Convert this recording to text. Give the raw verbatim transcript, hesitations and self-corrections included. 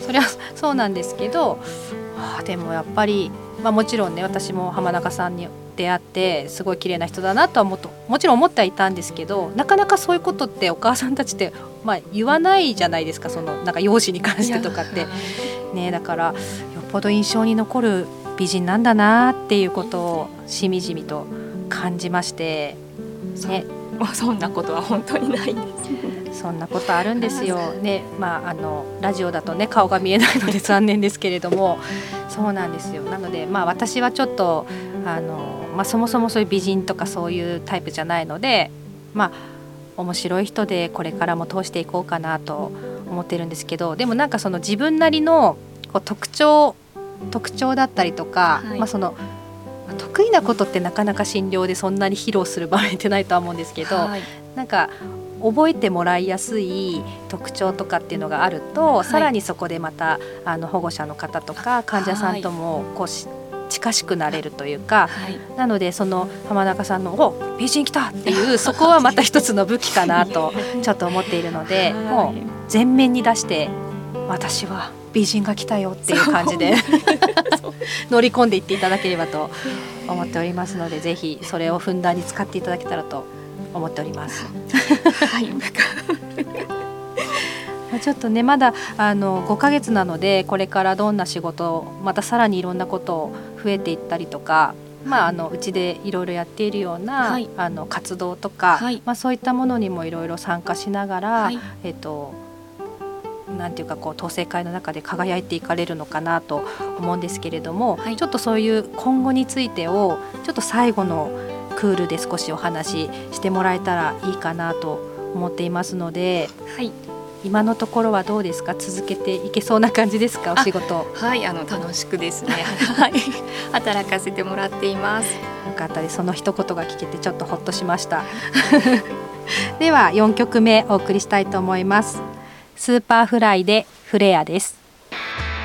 それはそうなんですけど、あでもやっぱり、まあ、もちろんね私も浜中さんに出会ってすごい綺麗な人だなとはもっともちろん思ってはいたんですけど、なかなかそういうことってお母さんたちって、まあ、言わないじゃないですか、そのなんか容姿に関してとかって、ね、だからよっぽど印象に残る美人なんだなっていうことをしみじみと感じまして、ね、 そ, そんなことは本当にないんです。 そんなことあるんですよ、ね。まあ、あのラジオだとね顔が見えないので残念ですけれどもそうなんですよ。なので、まあ、私はちょっとあの、まあ、そもそもそういう美人とかそういうタイプじゃないので、まあ、面白い人でこれからも通していこうかなと思ってるんですけど、でもなんかその自分なりのこう特徴特徴だったりとか、はい、まあ、その得意なことってなかなか診療でそんなに披露する場面ってないとは思うんですけど、はい、なんか覚えてもらいやすい特徴とかっていうのがあると、はい、さらにそこでまたあの保護者の方とか患者さんともこうし、はい、近しくなれるというか、はい、なのでその浜中さんのお美人来たっていうそこはまた一つの武器かなとちょっと思っているので、はい、もう前面に出して私は美人が来たよっていう感じで乗り込んでいっていただければと思っておりますので、ぜひそれをふんだんに使っていただけたらと思っております。はい、ちょっとねまだあのごかげつなので、これからどんな仕事またさらにいろんなことを増えていったりとか、まあ、あのうちでいろいろやっているような、はい、あの活動とか、はい、まあ、そういったものにもいろいろ参加しながら、はい、えっとなんていうかこう統制会の中で輝いていかれるのかなと思うんですけれども、はい、ちょっとそういう今後についてをちょっと最後のクールで少しお話ししてもらえたらいいかなと思っていますので、はい、今のところはどうですか、続けていけそうな感じですか、お仕事。 はい、あの楽しくですね働かせてもらっています。 よかったです。その一言が聞けてちょっとほっとしましたではよんきょくめお送りしたいと思います。スーパーフライでフレアです。